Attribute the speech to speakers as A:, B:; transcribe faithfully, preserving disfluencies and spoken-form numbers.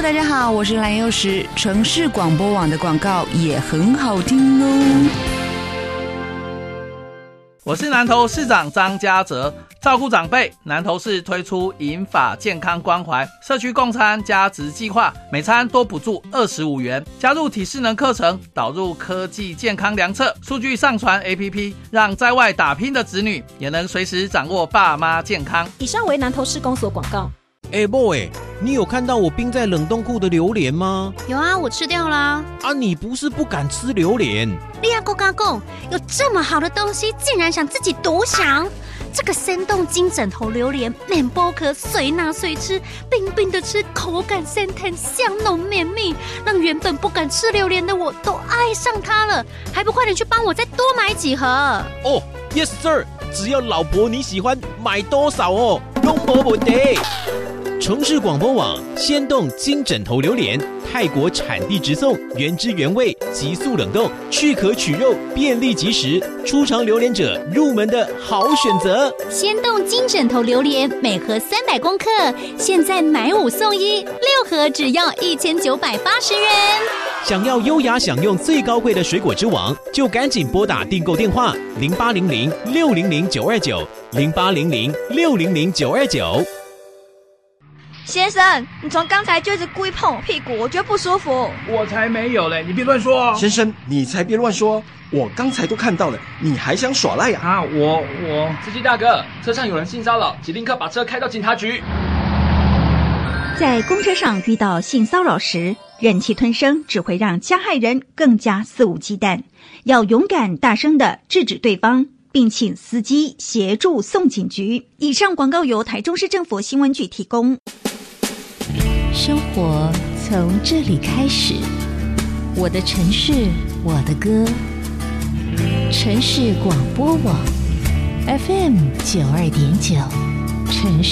A: 大家好，我是蓝幼时。城市广播网的广告也很好听哦。
B: 我是南投市长张家泽。照顾长辈，南投市推出银发健康关怀社区共餐加值计划，每餐多补助二十五元。加入体适能课程，导入科技健康量测，数据上传 A P P， 让在外打拼的子女也能随时掌握爸妈健康。
C: 以上为南投市公所广告。
D: 哎 boy， 你有看到我冰在冷冻库的榴莲吗？
E: 有啊，我吃掉啦。
D: 啊，你不是不敢吃榴莲？
E: 你也够敢讲，有这么好的东西，竟然想自己独享？这个生动金枕头榴莲，面包壳随拿随吃，冰冰的吃，口感鲜甜，香浓绵密，让原本不敢吃榴莲的我都爱上它了。还不快点去帮我再多买几盒？
D: 哦 ，Yes sir， 只要老婆你喜欢，买多少哦，都没问题。城市广播网鲜冻金枕头榴莲，泰国产地直送，原汁原味，急速冷冻，去壳取肉，便利即食，初尝榴莲者入门的好选择。
E: 鲜冻金枕头榴莲每盒三百公克，现在买五送一，六盒只要一千九百八十元。
D: 想要优雅享用最高贵的水果之王，就赶紧拨打订购电话零八零零六零零九二九零八零零六零零九二九。
F: 先生，你从刚才就一直故意碰我屁股，我觉得不舒服。
B: 我才没有嘞，你别乱说。
G: 先生，你才别乱说，我刚才都看到了，你还想耍赖啊？
B: 啊，我我
H: 司机大哥，车上有人性骚扰，请立刻把车开到警察局。
I: 在公车上遇到性骚扰时，忍气吞声只会让加害人更加肆无忌惮，要勇敢大声地制止对方，并请司机协助送警局。以上广告由台中市政府新闻局提供。
J: 生活从这里开始，我的城市，我的歌。城市广播网 F M 九二点九，城市。